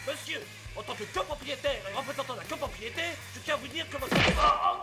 Monsieur, en tant que copropriétaire et représentant de la copropriété, je tiens à vous dire que votre...